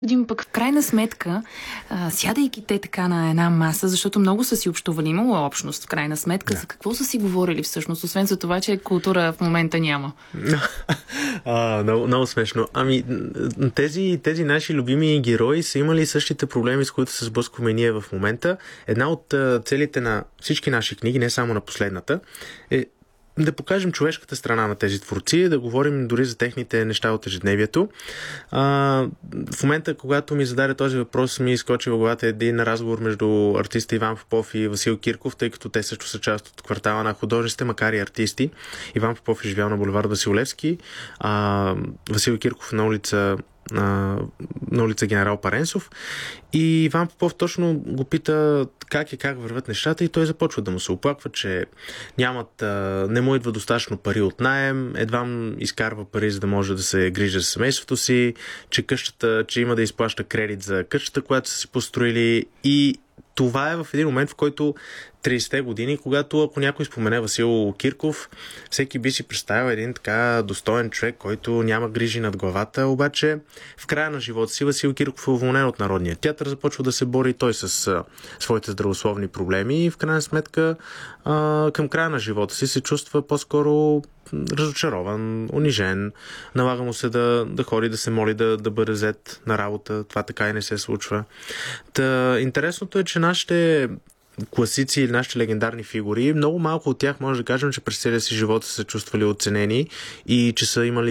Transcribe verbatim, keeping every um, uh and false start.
Дим, пък в крайна сметка, а, сядайки те така на една маса, защото много са си общували, имало общност в крайна сметка, да. За какво са си говорили всъщност, освен за това, че култура в момента няма? а, много, много смешно. Ами, тези, тези наши любими герои са имали същите проблеми, с които се сблъскваме ние в момента. Една от целите на всички наши книги, не само на последната, е да покажем човешката страна на тези творци, да говорим дори за техните неща от ежедневието. А, в момента, когато ми зададе този въпрос, ми изкочи в главата един разговор между артиста Иван Попов и Васил Кирков, тъй като те също са част от квартала на художниците, макар и артисти. Иван Попов е живял на булевард Васил Левски, а Васил Кирков на улица на, на улица Генерал Паренсов. И Иван Попов точно го пита как и как върват нещата и той започва да му се оплаква, че нямат, не му идва достатъчно пари от наем, едва изкарва пари, за да може да се грижи за семейството си, че къщата, че има да изплаща кредит за къщата, която са си построили, и това е в един момент, в който тридесетте години, когато ако някой спомене Васил Кирков, всеки би си представил един така достоен човек, който няма грижи над главата, обаче в края на живота си Васил Кирков е уволнен от Народния театър, започва да се бори той с а, своите здравословни проблеми и в крайна сметка а, към края на живота си се чувства по-скоро разочарован, унижен, налага му се да, да ходи, да се моли да, да бъде взет на работа. Това така и не се случва. Та, интересното е, че нашите класици или нашите легендарни фигури, много малко от тях може да кажем, че през целия си живот са се чувствали оценени и че са имали